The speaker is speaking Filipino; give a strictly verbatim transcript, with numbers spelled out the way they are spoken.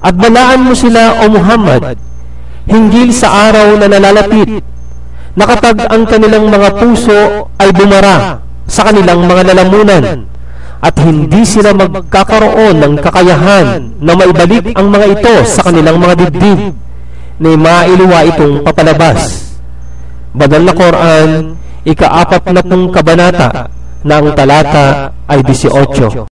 At balaan mo sila, O Muhammad, hinggil sa araw na nalalapit, nakatag ang kanilang mga puso ay bumara sa kanilang mga lalamunan, at hindi sila magkakaroon ng kakayahan na maibalik ang mga ito sa kanilang mga dibdib, na mailuwa itong papalabas. Banal na Quran, ika-apat na pong kabanata, na ang talata ay eighteen.